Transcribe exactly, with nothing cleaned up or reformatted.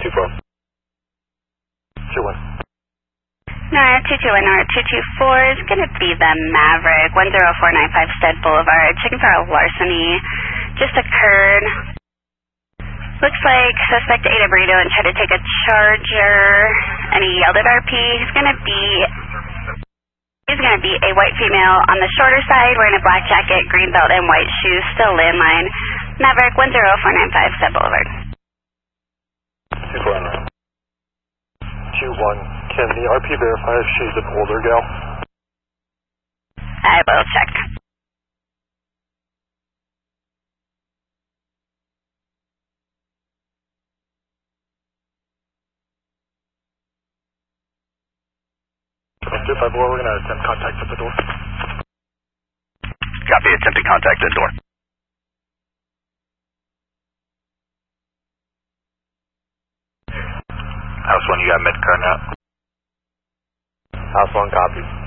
two four. two one. Nora two two one, Nora two two four is going to be the Maverick, one zero four nine five Stead Boulevard, checking for a larceny. Just occurred. Looks like suspect ate a burrito and tried to take a charger, and he yelled at R P. He's going to be, he's going to be a white female on the shorter side, wearing a black jacket, green belt, and white shoes, still landline. Maverick, one zero four nine five Stead Boulevard. two four nine. two one. Can the R P verify if she's an older gal? I will check. two five four, we're going to attempt contact at the door. Copy, attempting contact at the door. House one, you got mid-car now? House one, copy.